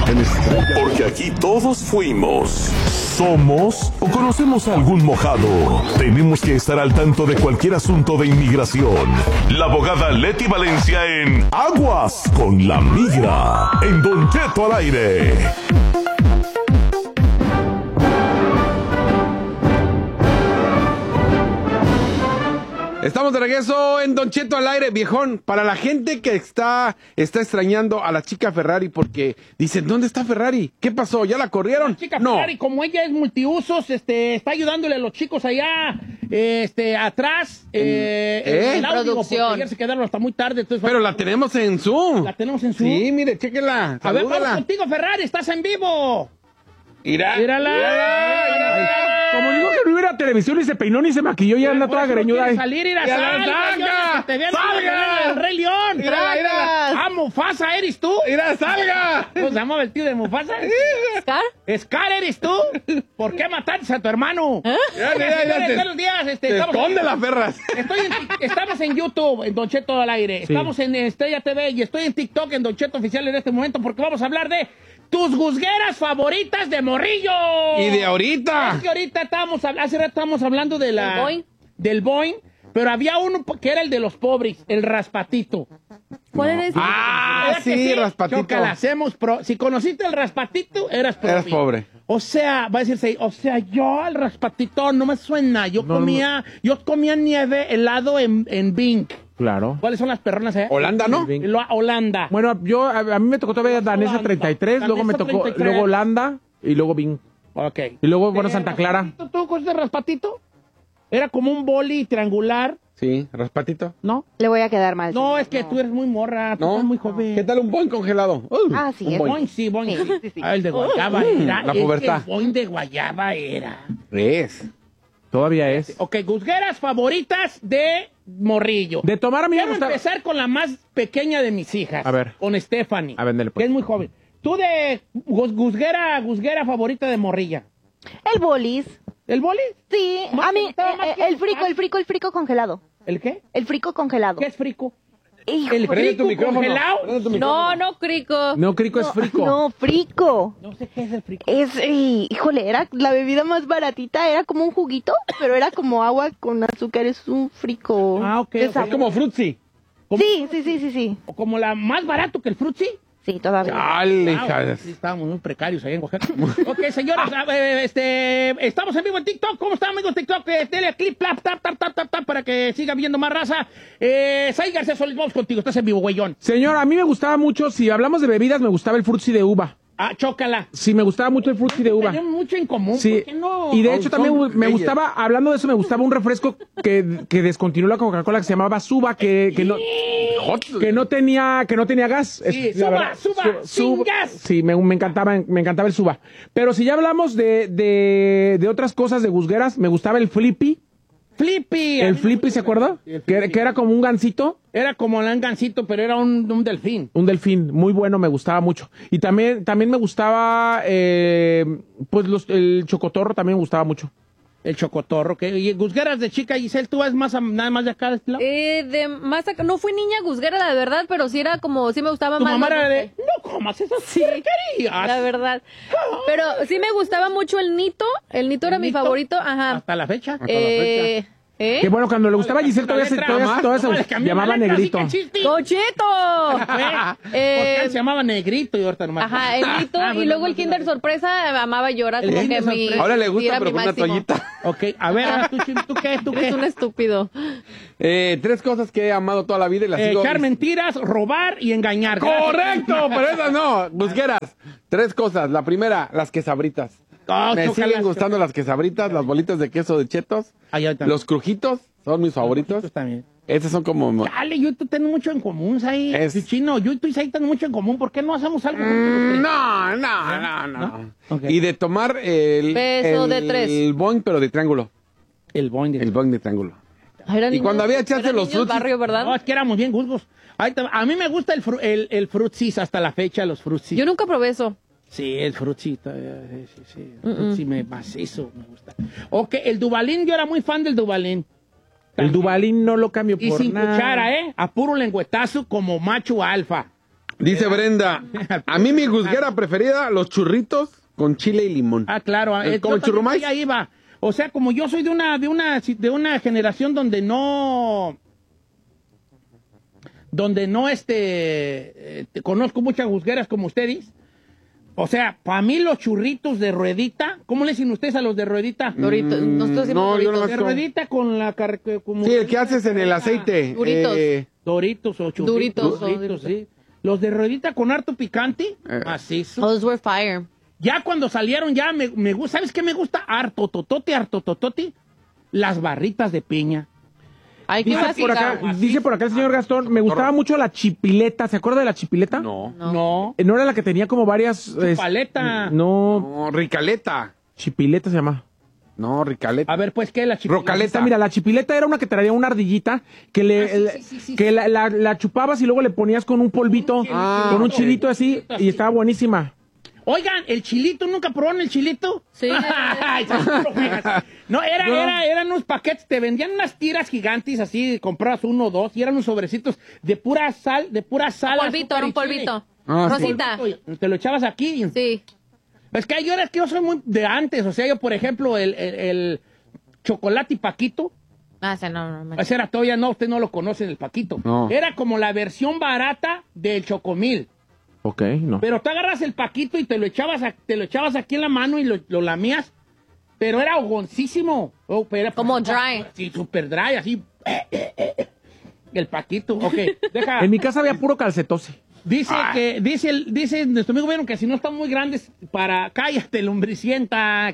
Porque aquí todos fuimos, somos o conocemos a algún mojado. Tenemos que estar al tanto de cualquier asunto de inmigración. La abogada Leti Valencia en Aguas con la Migra, en Don Cheto al aire. Estamos de regreso en Don Cheto al aire, viejón. Para la gente que está extrañando a la chica Ferrari porque dicen, ¿dónde está Ferrari? ¿Qué pasó? ¿Ya la corrieron? La chica Ferrari, como ella es multiusos, está ayudándole a los chicos allá, atrás, en el audio, porque ayer se quedaron hasta muy tarde. Entonces, pero la tenemos en Zoom. La tenemos en Zoom. Sí, mire, chéquela. A ver, vamos contigo, Ferrari, estás en vivo. Mírala. Como digo que no hubiera televisión, ni se peinó, ni se maquilló, ya anda toda greñuda. ¡Salga! ¡Salga! ¡El Rey León! ¡Mira! ¡Ah, Mufasa, eres tú! ¡Mira, salga! ¿Cómo se llama el tío de Mufasa? ¿Scar? ¿Scar eres tú? ¿Por qué mataste a tu hermano? Buenos días, esconde las perras. Estamos en YouTube, en Don Cheto al aire. Sí. Estamos en Estrella TV y estoy en TikTok, en Don Cheto Oficial en este momento, porque vamos a hablar de tus guzgueras favoritas de morrillo. Y de ahorita. Es que ahorita hace rato estábamos hablando de del Boing, pero había uno que era el de los pobres, el raspatito. ¿Cuál era ese? Ah, sí, raspatito. Chócala, si conociste el raspatito, eras pobre. Eras pobre. O sea, va a decirse, yo el raspatito no me suena. Yo comía nieve helado en Bink. Claro. ¿Cuáles son las perronas? Holanda, ¿no? Holanda. Bueno, a mí me tocó todavía Danesa 33, luego me tocó, 33. luego Holanda y luego Bing. Ok. Y luego, bueno, Santa Clara. ¿Tú con ese raspatito? Era como un boli triangular, Sí, raspatito. ¿no? Le voy a quedar mal. No, es que tú eres muy morra, tú ¿No? eres muy joven. ¿Qué tal un boing congelado? Sí, un es boing. Boing, sí, boing. Sí. Ah, el de guayaba era. La pubertad. El boing de guayaba era. Es. Todavía es. Ok, guzgueras favoritas de morrillo. De tomar a mí me Quiero gusta. empezar con la más pequeña de mis hijas. A ver. Con Stephanie. A ver, dale, pues. Que es muy joven. Tú de guzguera favorita de morrilla. El bolis. ¿El boli? Sí, Más a mí, que estaba más que- el frico congelado. ¿El qué? El frico congelado. ¿Qué es frico? Hijo, ¿El Prende tu frico micrófono. congelado? Prende tu micrófono. No, Crico. No, Crico es frico. No, frico. No sé qué es el frico. Híjole, era la bebida más baratita, era como un juguito, pero era como agua con azúcar, es un frico. Ah, ok, de ok. sabor. Es como frutzi. Sí. ¿O como la más barato que el frutzi? Sí, todavía. Dale, hija. Sí, estábamos muy precarios ahí en Oaxaca. Ok, señores, estamos en vivo en TikTok. ¿Cómo están, amigos de TikTok? Dele clip, tap, para que sigan viendo más raza. Sai García Solís, vamos contigo. Estás en vivo, güeyón. Señor, a mí me gustaba mucho, si hablamos de bebidas, me gustaba el frutzi de uva. Ah, chócala. Sí, me gustaba mucho el frutzi de uva. Tenemos mucho en común. Sí, ¿Por qué no? y de hecho también me bellas. gustaba, hablando de eso, me gustaba un refresco que descontinuó la Coca-Cola que se llamaba Suba, que no tenía gas. Sí, La verdad, Suba, sin gas. Sí, me encantaba el Suba. Pero si ya hablamos de otras cosas de guzgueras, me gustaba el Flippy. Flippy. El Flippy, ¿se acuerda? Que era como un gansito. Era como un gancito, pero era un delfín. Un delfín, muy bueno, me gustaba mucho. Y también me gustaba, pues el chocotorro también me gustaba mucho. El chocotorro. Y guzgueras de chica, Giselle, ¿tú vas nada más de acá de este lado? De más acá, no fui niña guzguera, la verdad, pero sí era como, sí me gustaba Tu más. mamá lo era dulce. de, no comas esas porquerías. La verdad. Pero sí me gustaba mucho el Nito. El Nito era mi ¿Nito? favorito. Ajá. Hasta la fecha. Que bueno, cuando le gustaba a Giselle todavía se llamaba Negrito. ¡Cocheto! Porque se llamaba Negrito y ahorita nomás. Ajá, el Nito. Y luego el Kinder Sorpresa, amaba llorar. Como que mi, Ahora le gusta, era pero mi con una máximo. toallita. Ok, a ver, ahora ¿tú qué? Eres un estúpido. 3 cosas que he amado toda la vida y las sigo. Echar mentiras, robar y engañar. ¡Correcto! Pero esas no. Busqueras. 3 cosas. La primera, las quesabritas. Me siguen gustando las quesabritas, las bolitas de queso de chetos. Los crujitos son mis favoritos. También. Estos son como... Dale, yo y tú tenemos mucho en común, Sai. Chino, yo y tú y Sai tenemos mucho en común. ¿Por qué no hacemos algo? No. Okay. Y de tomar el de 3. El boing, pero de triángulo. El boing de triángulo. Y cuando había chance los frutis. barrio, ¿verdad? No, es que éramos bien gusgos. A mí me gusta el frutsis hasta la fecha, los frutsis. Yo nunca probé eso. Sí, el frutsis. Sí. El frutsis macizo me gusta. Ok, el Dubalín, yo era muy fan del Dubalín. El Dubalín no lo cambio Y por sin nada. cuchara, a puro lengüetazo como macho alfa. Dice Brenda, a mí mi juzguera preferida, los churritos con chile y limón. Ah, claro. ¿Como el churrumais? Ahí va. O sea, como yo soy de una generación donde no conozco muchas juzgueras como ustedes. O sea, para mí los churritos de ruedita, ¿cómo le dicen ustedes a los de ruedita? Doritos. Nosotros decimos yo no Doritos. De ruedita con la como Sí, el que haces en el aceite. Duritos. Doritos o churritos. Doritos, Sí. Los de ruedita con harto picante, macizo. Those were fire. Ya cuando salieron ya me gusta, ¿sabes qué me gusta? Harto tototi, las barritas de piña. Ay, qué Dice por acá el señor Gastón, me gustaba mucho la chipileta. ¿Se acuerda de la chipileta? No. No. ¿No era la que tenía como varias... Paleta. No, Ricaleta. chipileta se llama. No, Ricaleta. A ver, pues, ¿qué es la chipileta? Rocaleta. Mira, la chipileta era una que traía una ardillita que sí. la chupabas y luego le ponías con un polvito, con un chilito así, y estaba buenísima. Oigan, ¿el chilito? ¿Nunca probaron el chilito? Sí. No, eran unos paquetes, te vendían unas tiras gigantes así, comprabas uno o dos, y eran unos sobrecitos de pura sal. Polvito, era un polvito. Rosita. Te lo echabas aquí. Sí. Es que yo soy muy de antes, o sea, yo, por ejemplo, el chocolate y Paquito, Ese no. ese era todavía no, usted no lo conoce, el Paquito. No. Era como la versión barata del Chocomil. Ok, no. Pero tú agarras el Paquito y te lo echabas aquí en la mano y lo lamías, pero era hogoncísimo. Como dry. Sí, super dry, así. El Paquito, ok. Deja. En mi casa había puro calcetose. Dice nuestro amigo Vieron que si no están muy grandes cállate, lombricienta.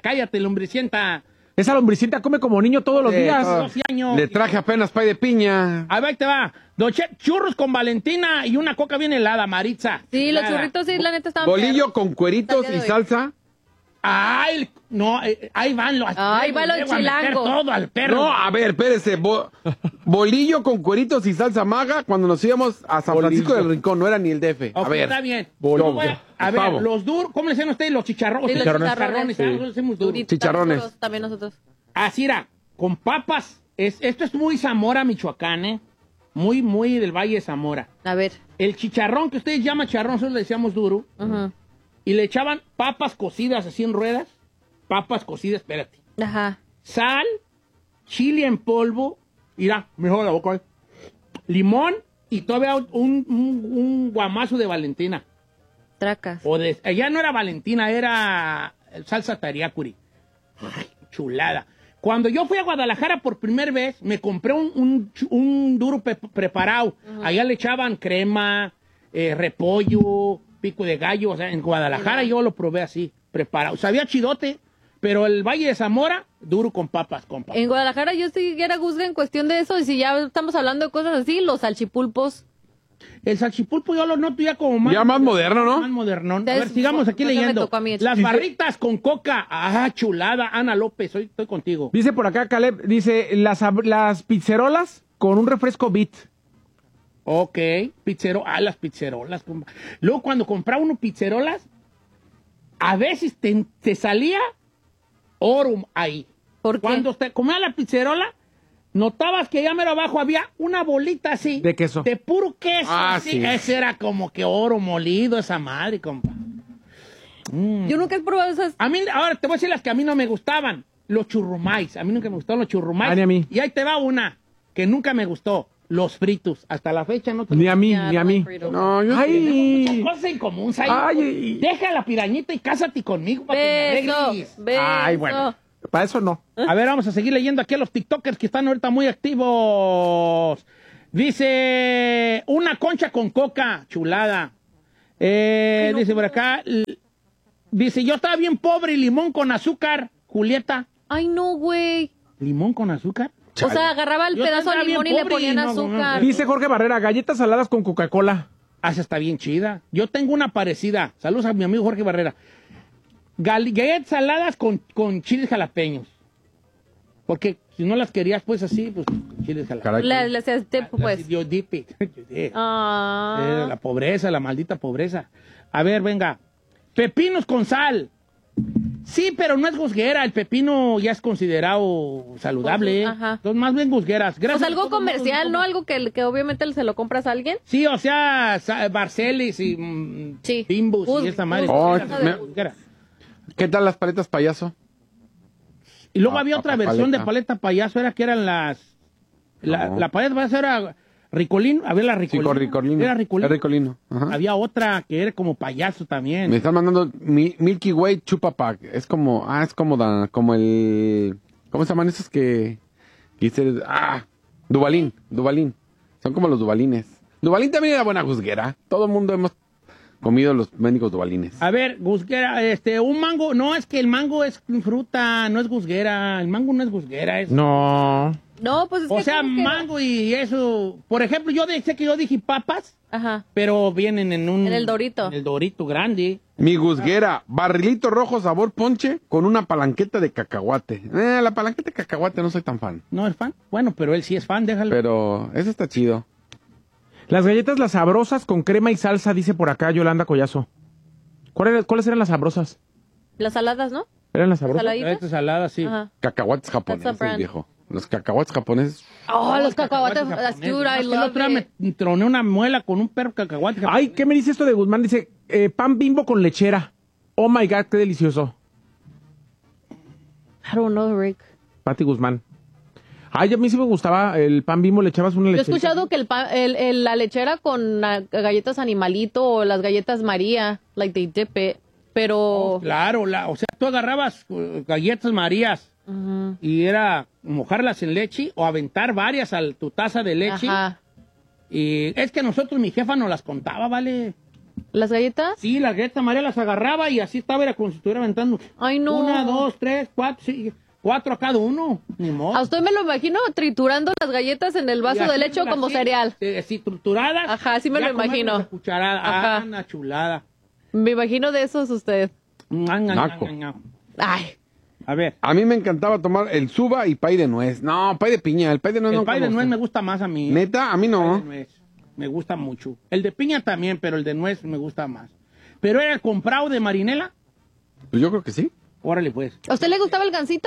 Esa lombricita come como niño todos los días. 12 años. Le traje apenas pay de piña. Ahí te va. Churros con Valentina y una coca bien helada, Maritza. Sí, los Helada. churritos, sí, la neta estaban Bolillo perros. con cueritos Hasta el y día de hoy. salsa. Ahí van los. Ahí va lo le voy a meter chilango. todo al perro. No, a ver, espérese. Bolillo con cueritos y salsa maga cuando nos íbamos a San Francisco del Rincón. No era ni el DF. Ok, A ver. está bien. Bolillo. A ver, los duros, ¿cómo le decían ustedes? Los chicharrones. Sí, los chicharrones. Nosotros decimos duros. Duritos, Chicharrones. duros, también nosotros. Así era, con papas. Esto es muy Zamora, Michoacán, ¿eh? Muy, muy del Valle de Zamora. A ver. El chicharrón que ustedes llaman chicharrón, nosotros le decíamos duro. Ajá. Y le echaban papas cocidas así en ruedas. Papas cocidas, espérate. Ajá. Sal, chile en polvo. Mira, mejor la boca. Limón y todavía un guamazo de Valentina. Tracas. Allá no era Valentina, era salsa tariacuri. Ay, chulada. Cuando yo fui a Guadalajara por primera vez, me compré un duro preparado. Allá le echaban crema, repollo, pico de gallo. O sea, en Guadalajara yo lo probé así, preparado. Sabía chidote, pero el Valle de Zamora, duro con papas, compa. En Guadalajara yo sí era juzga en cuestión de eso, y si ya estamos hablando de cosas así, los salchipulpos. El salchipulpo yo lo noto ya como más... Ya más moderno, ¿no? Más modernón. A Entonces, ver, sigamos aquí ¿por qué me leyendo. tocó a mí? Las barritas con coca. Ah, chulada. Ana López, estoy contigo. Dice por acá Caleb, dice las pizzerolas con un refresco Bit. Ok, las pizzerolas. Compa. Luego cuando compraba uno pizzerolas, a veces te salía oro ahí. ¿Por qué? Cuando te comía la pizzerola, notabas que allá mero abajo había una bolita así. De queso. De puro queso. Ah, así. sí. Ese era como que oro molido, esa madre, compa. Yo nunca he probado esas. A mí, ahora te voy a decir las que a mí no me gustaban. Los churrumais. A mí nunca me gustaron los churrumais. Ah, ni a mí. Y ahí te va una que nunca me gustó. Los fritos. Hasta la fecha no te Ni a mí, Ya, ni a no mí. frito. No, yo Ay, cosas en común, Sai. Ay. Deja la pirañita y cásate conmigo para que me Beso, arregles. beso. Ay, bueno. Para eso no. A ver, vamos a seguir leyendo aquí a los TikTokers que están ahorita muy activos. Dice, una concha con coca, chulada. Dice por acá, dice, yo estaba bien pobre y limón con azúcar, Julieta. Ay, no, güey. ¿Limón con azúcar? O sea, agarraba el Yo pedazo de estaba limón bien y le pobre ponían y no, azúcar. Dice Jorge Barrera, galletas saladas con Coca-Cola. Ah, esa está bien chida. Yo tengo una parecida. Saludos a mi amigo Jorge Barrera. Galletas saladas con chiles jalapeños. Porque si no las querías, pues así, pues chiles jalapeños. Le hacías tiempo, pues. Yo dip it. Ah. La pobreza, la maldita pobreza. A ver, venga. Pepinos con sal. Sí, pero no es gusguera. El pepino ya es considerado saludable. Ajá. Entonces, más bien gusgueras. O sea, algo comercial, ¿no? Algo que obviamente se lo compras a alguien. Sí, o sea, Barcelis y Sí. Bimbus y esa madre. Gusguera. ¿Qué tal las paletas payaso? Y luego había otra versión de paleta. paleta payaso, era que eran las... La paleta payaso era Ricolino, había la Ricolino. Sí, Ricolino. Era Ricolino. Es Ricolino. Ajá. Había otra que era como payaso también. Me están mandando Milky Way Chupa Pack. Es como, como el... ¿Cómo se llaman esos que dice? Duvalín. Son como los Duvalines. Duvalín también era buena juzguera. Todo el mundo hemos comido los mendigos Duvalines. A ver, gusguera, un mango, no, es que el mango es fruta, no es gusguera. El mango no es gusguera, es... No. No, pues es que... O sea, como que- mango y eso. Por ejemplo, sé que yo dije papas, Ajá. pero vienen en un... En el Dorito. En el Dorito grande. Mi juzguera, barrilito rojo sabor ponche con una palanqueta de cacahuate. La palanqueta de cacahuate no soy tan fan. ¿No es fan? Bueno, pero él sí es fan, déjalo. Pero eso está chido. Las galletas las sabrosas con crema y salsa, dice por acá Yolanda Collazo. ¿Cuáles eran las sabrosas? Las saladas, ¿no? ¿Eran las sabrosas? Saladitas. Esta salada, sí. Ajá. Cacahuates That's a japoneses, brand. viejo. Los cacahuates japoneses. Oh, los cacahuates. japoneses. Dude, I Es que el love otro día it. me troné una muela con un perro cacahuate. Ay, ¿qué me dice esto de Guzmán? Dice, pan Bimbo con lechera. Oh my God, qué delicioso. I don't know, Rick. Pati Guzmán. Ay, a mí sí me gustaba el pan Bimbo, le echabas una Yo he lechera. escuchado que la lechera con galletas Animalito o las galletas María, like they dip it, pero... Claro, o sea, tú agarrabas galletas Marías Ujú. y era mojarlas en leche o aventar varias a tu taza de leche. Ajá. Y es que nosotros, mi jefa nos las contaba, ¿vale? ¿Las galletas? Sí, las galletas María las agarraba y así estaba, era como si estuviera aventando. Ay, no. 1, 2, 3, 4, sí, 4 a cada uno. Ni modo. A usted me lo imagino triturando las galletas en el vaso Y de leche haciéndolas como así, cereal. Así, trituradas. Ajá, sí me ya lo imagino. comérnoslas a cucharada. Ajá. Una chulada. Me imagino de esos usted. Naco. Ay, A ver. A mí me encantaba tomar el suba y pay de nuez. No, pay de piña. El pay de nuez no El pay de conozco. nuez me gusta más a mí. Neta, a mí El pay de no. nuez me gusta mucho. El de piña también, pero el de nuez me gusta más. ¿Pero era el comprado de Marinela? Pues yo creo que sí. Órale, pues. ¿a usted le gustaba el gansito?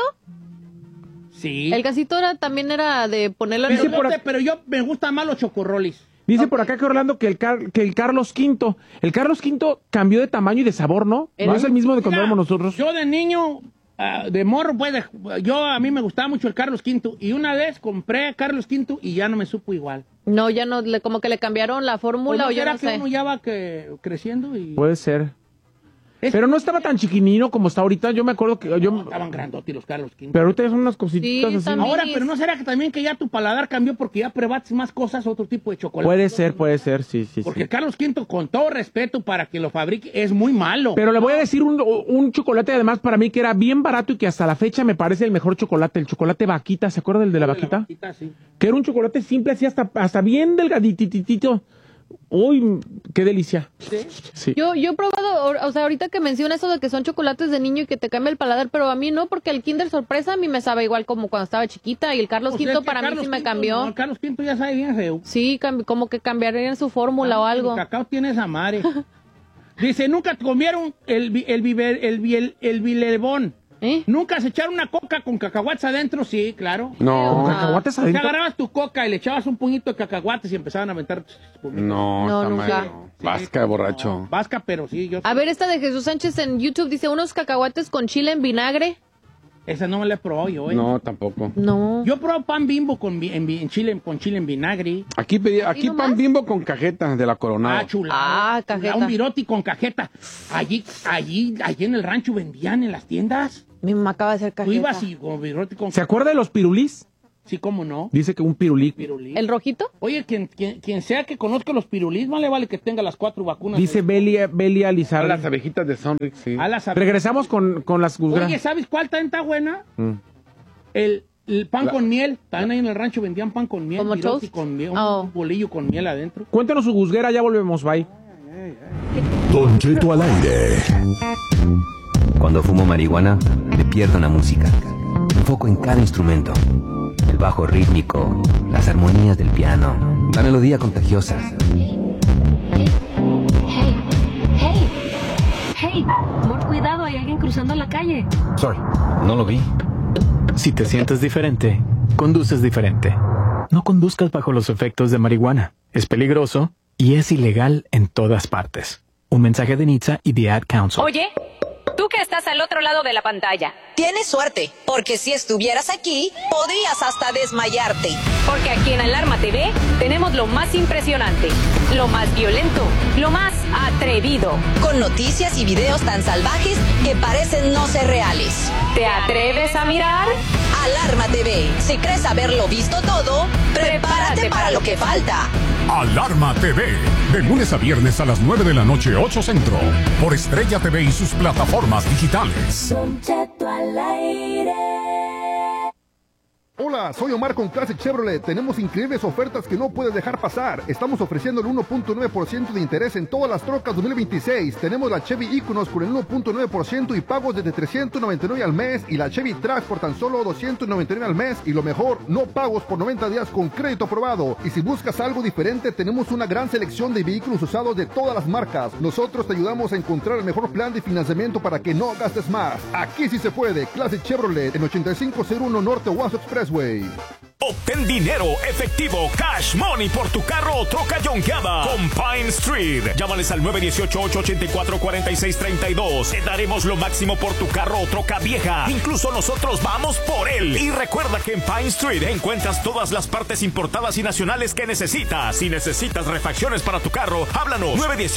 Sí. El gansito también era de ponerlo en Pero, el... pero yo me gustan más los chocorrolis. Dice por acá que Orlando que el Carlos V. El Carlos V cambió de tamaño y de sabor, ¿no? No es el mismo de cuando Mira, éramos nosotros. Yo de niño, de morro, pues, a mí me gustaba mucho el Carlos V. Y una vez compré Carlos V y ya no me supo igual. No, ya no, como que le cambiaron la fórmula o yo será no que sé. uno ya va creciendo y... Puede ser. Es- Pero no estaba tan chiquinino como está ahorita. Yo me acuerdo que... No, estaban grandotes los Carlos V. Pero ahorita son unas cositas Sí, así. también. Ahora, pero ¿no será que también que ya tu paladar cambió porque ya probaste más cosas, otro tipo de chocolate? Puede ser, sí. Porque el Carlos V, con todo respeto para que lo fabrique, es muy malo. Pero le voy a decir un chocolate además para mí que era bien barato y que hasta la fecha me parece el mejor chocolate. El chocolate vaquita, ¿se acuerda del de la vaquita? Sí. Que era un chocolate simple, así hasta bien delgadititito. Uy, qué delicia. Sí. Yo he probado, o sea, ahorita que menciona eso de que son chocolates de niño y que te cambia el paladar, pero a mí no, porque el Kinder Sorpresa a mí me sabe igual como cuando estaba chiquita y el Carlos O sea, V es que para mí Carlos sí me V, cambió. no, el Carlos V ya sabe bien feo. Sí, como que cambiarían su fórmula o algo. El cacao tiene esa madre. Dice, nunca comieron el bilebón. ¿Eh? ¿Nunca se echaron una coca con cacahuates adentro? Sí, claro. No. ¿Con cacahuates Te adentro? agarrabas tu coca y le echabas un puñito de cacahuates y empezaban a aventar... No, No, está nunca. malo. Vasca de borracho. Vasca, pero sí, yo... A ver, esta de Jesús Sánchez en YouTube dice unos cacahuates con chile en vinagre. Esa no me la he probado yo, ¿eh? No, tampoco. No. Yo probé pan Bimbo con chile en vinagre. Aquí ¿Y nomás? pan Bimbo con cajeta de la Coronado. Ah, chulada. Ah, cajeta. Un viroti con cajeta. Allí en el rancho vendían en las tiendas. Mi mamá acaba de hacer Tú cajeta. ibas y con viroti con ¿Se acuerda de los pirulís? Sí, cómo no. Dice que un pirulí. Pirulí. ¿El rojito? Oye, quien sea que conozca los pirulís, más le vale que tenga las 4 vacunas. Dice Belia A Lizardo. las abejitas de Sonrix, sí. A las Regresamos con las guzgas. Oye, ¿sabes cuál también está buena? Mm. El pan con miel. También ahí en el rancho vendían pan con miel. ¿Como viroti toast? con miel, Oh. un bolillo con miel adentro. Cuéntanos su guzguera, ya volvemos, bye. Don Cheto al aire. Cuando fumo marihuana, me pierdo en la música. Me enfoco en cada instrumento. El bajo rítmico, las armonías del piano, la melodía contagiosa. Hey, amor, cuidado, hay alguien cruzando. cruzando la calle. Sorry, no lo vi. Si te sientes diferente, conduces diferente. No conduzcas bajo los efectos de marihuana. Es peligroso y es ilegal en todas partes. Un mensaje de NHTSA y The Ad Council. Oye, tú que estás al otro lado de la pantalla. Tienes suerte, porque si estuvieras aquí, podrías hasta desmayarte. Porque aquí en Alarma TV tenemos lo más impresionante, lo más violento, lo más atrevido. Con noticias y videos tan salvajes que parecen no ser reales. ¿Te atreves a mirar? Alarma TV. Si crees haberlo visto todo, prepárate para lo que falta. Alarma TV, de lunes a viernes a las 9 de la noche, 8 Centro, por Estrella TV y sus plataformas digitales. Don Cheto al aire. Hola, soy Omar con Classic Chevrolet. Tenemos increíbles ofertas que no puedes dejar pasar. Estamos ofreciendo el 1.9% de interés en todas las trocas 2026. Tenemos la Chevy Equinox con el 1.9% y pagos desde $399 al mes, y la Chevy Trax por tan solo $299 al mes, y lo mejor, no pagos por 90 días con crédito aprobado. Y si buscas algo diferente, tenemos una gran selección de vehículos usados de todas las marcas. Nosotros te ayudamos a encontrar el mejor plan de financiamiento para que no gastes más. Aquí sí se puede. Classic Chevrolet en 8501 Norte Owasso Expressway. Obtén dinero efectivo, cash money por tu carro o troca yonkeada con Pine Street. Llámales al 918-884-4632. Te daremos lo máximo por tu carro o troca vieja. Incluso nosotros vamos por él. Y recuerda que en Pine Street encuentras todas las partes importadas y nacionales que necesitas. Si necesitas refacciones para tu carro, háblanos.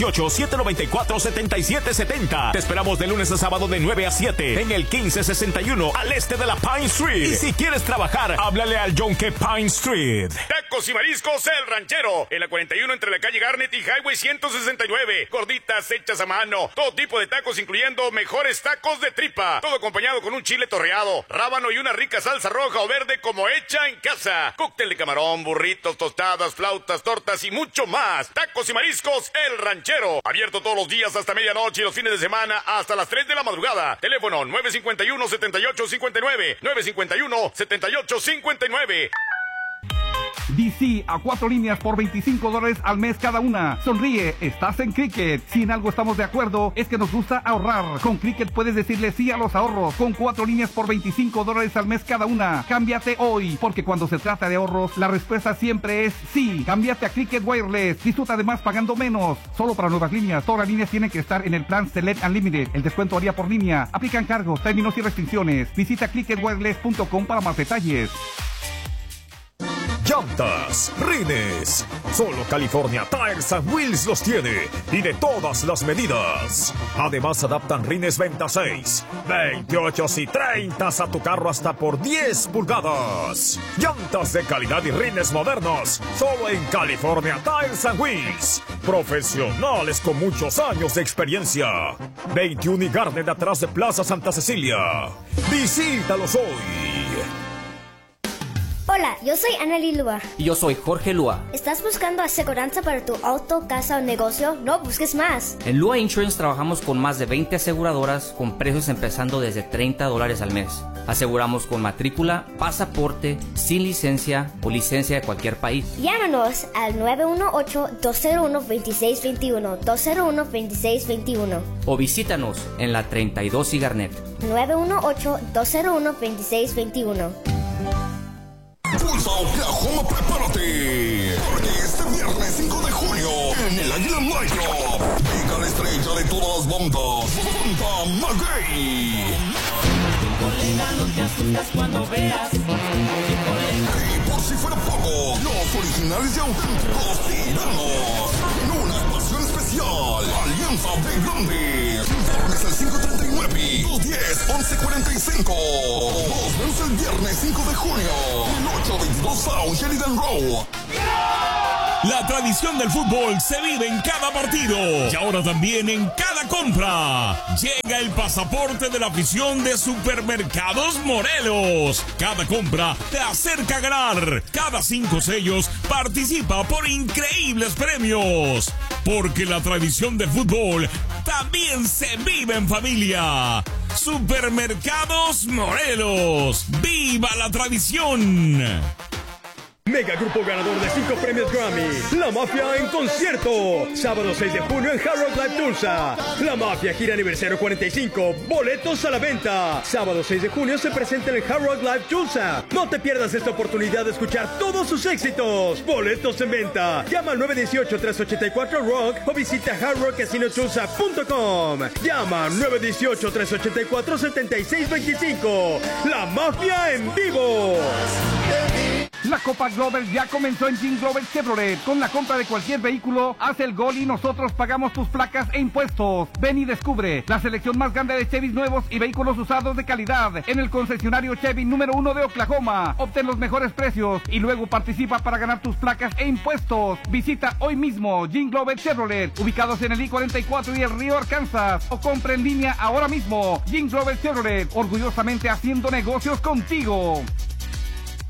918-794-7770. Te esperamos de lunes a sábado de 9 a 7 en el 1561 al este de la Pine Street. Y si quieres trabajar, háblale al John que Pine Street. Tacos y mariscos El Ranchero, en la 41 entre la calle Garnet y Highway 169. Gorditas hechas a mano, todo tipo de tacos incluyendo mejores tacos de tripa, todo acompañado con un chile torreado, rábano y una rica salsa roja o verde como hecha en casa. Cóctel de camarón, burritos, tostadas, flautas, tortas y mucho más. Tacos y mariscos El Ranchero, abierto todos los días hasta medianoche y los fines de semana hasta las 3 de la madrugada. Teléfono 951-7859, 951-7859. DC a 4 líneas por $25 al mes cada una. Sonríe, estás en Cricket. Si en algo estamos de acuerdo, es que nos gusta ahorrar. Con Cricket puedes decirle sí a los ahorros. Con 4 líneas por $25 al mes cada una. Cámbiate hoy, porque cuando se trata de ahorros, la respuesta siempre es sí. Cámbiate a Cricket Wireless. Disfruta además pagando menos. Solo para nuevas líneas. Todas las líneas tienen que estar en el plan Select Unlimited. El descuento haría por línea. Aplican cargos, términos y restricciones. Visita cricketwireless.com para más detalles. Llantas, rines. Solo California Tires and Wheels los tiene, y de todas las medidas. Además adaptan rines 26, 28 y 30 a tu carro hasta por 10 pulgadas. Llantas de calidad y rines modernos, solo en California Tires and Wheels. Profesionales con muchos años de experiencia. 21 y Garden atrás de Plaza Santa Cecilia. Visítalos hoy. Hola, yo soy Anneli Lua. Y yo soy Jorge Lua. ¿Estás buscando aseguranza para tu auto, casa o negocio? No busques más. En Lua Insurance trabajamos con más de 20 aseguradoras con precios empezando desde $30 al mes. Aseguramos con matrícula, pasaporte, sin licencia o licencia de cualquier país. Llámanos al 918-201-2621, 201-2621. O visítanos en la 32 y Garnet. 918-201-2621. Tulsa, Oklahoma, prepárate, porque este viernes 5 de junio, en el Águila Nightclub, llega la estrella de todas las bandas, Banda Maguey. Colega, no te asustas cuando veas. Y por si fuera poco, los originales y auténticos Tiranos, en una actuación especial, Alianza de Grandes, viernes el 539, 210-1145. Nos vemos el viernes 5 de junio, en 822 South Sheridan Road. La tradición del fútbol se vive en cada partido y ahora también en cada compra. Llega el pasaporte de la afición de Supermercados Morelos. Cada compra te acerca a ganar. Cada 5 sellos participa por increíbles premios. Porque la tradición del fútbol también se vive en familia. Supermercados Morelos. ¡Viva la tradición! Mega grupo ganador de 5 premios Grammy. La Mafia en concierto. Sábado 6 de junio en Hard Rock Live Tulsa. La Mafia gira aniversario 45. Boletos a la venta. Sábado 6 de junio se presenta en el Hard Rock Live Tulsa. No te pierdas esta oportunidad de escuchar todos sus éxitos. Boletos en venta. Llama al 918-384-ROCK o visita hardrockcasinotulsa.com. Llama 918-384-7625. La Mafia en vivo. La Copa Glover ya comenzó en Jean Glover Chevrolet. Con la compra de cualquier vehículo, haz el gol y nosotros pagamos tus placas e impuestos. Ven y descubre la selección más grande de Chevys nuevos y vehículos usados de calidad en el concesionario Chevy número 1 de Oklahoma. Obtén los mejores precios y luego participa para ganar tus placas e impuestos. Visita hoy mismo Jean Glover Chevrolet, ubicados en el I-44 y el Río Arkansas, o compra en línea ahora mismo. Jean Glover Chevrolet, orgullosamente haciendo negocios contigo.